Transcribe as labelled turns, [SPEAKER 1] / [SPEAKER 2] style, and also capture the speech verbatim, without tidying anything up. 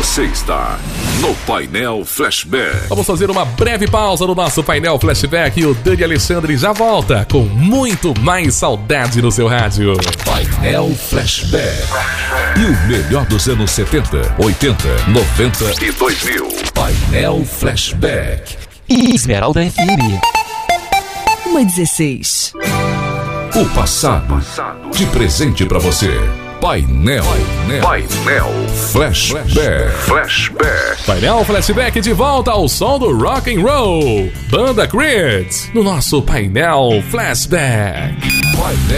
[SPEAKER 1] Você está no Painel Flashback.
[SPEAKER 2] Vamos fazer uma breve pausa no nosso Painel Flashback e o Dani Alexandre já volta com muito mais saudade no seu rádio.
[SPEAKER 1] Painel Flashback. E o melhor dos anos setenta, oitenta, noventa e dois mil. Painel Flashback.
[SPEAKER 3] Esmeralda F M.
[SPEAKER 4] Uma dezesseis.
[SPEAKER 1] O passado de presente pra você. Painel, Painel, Painel Flashback. Flashback.
[SPEAKER 2] Painel Flashback de volta ao som do rock and roll. Banda Creed no nosso Painel Flashback.
[SPEAKER 1] Painel